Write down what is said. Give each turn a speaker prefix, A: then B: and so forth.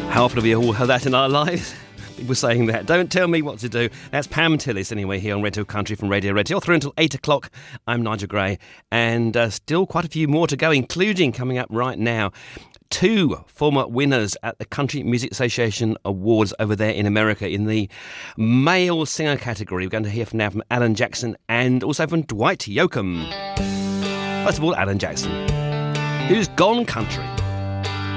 A: How often have we all heard that in our lives? People saying that. Don't tell me what to do. That's Pam Tillis anyway here on Red Hill Country from Radio Red Hill. Through until 8 o'clock. I'm Nigel Gray. And still quite a few more to go, including coming up right now. 2 former winners at the Country Music Association Awards over there in America in the male singer category. We're going to hear from now from Alan Jackson and also from Dwight Yoakam. First of all, Alan Jackson, who's gone country.